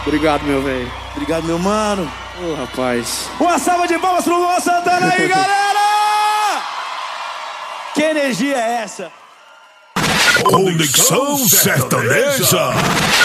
Obrigado, meu velho. Obrigado, meu mano. Ô, rapaz. Uma salva de palmas pro Luan Santana aí, galera! Que energia é essa? Conexão Sertaneja.